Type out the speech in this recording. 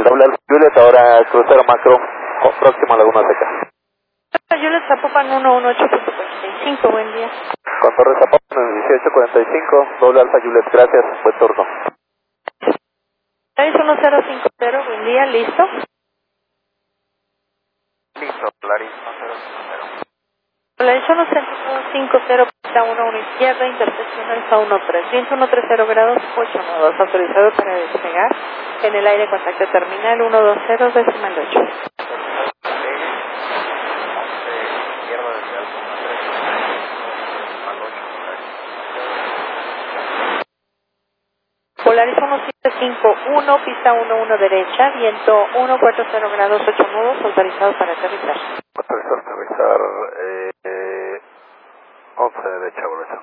doble Alfa Juliet, ahora crucero macro, próximo a Laguna Seca. Juliet Zapopan 118.45, buen día. Con Torre Zapopan 1845, doble Alfa Juliet, gracias, buen turno. Polaris 1050, buen día, ¿listo? Listo, Polaris 1050. Polaris 1050, pista 11 izquierda, intersección Alfa 13, viento 130 grados, 8 nodos, autorizado para despegar, en el aire contacto terminal 120, decimal 8. Polaris 1751, pista 11 derecha, viento 140 grados, 8 nudos, autorizado para aterrizar. Autorizado para aterrizar, 11 derecha,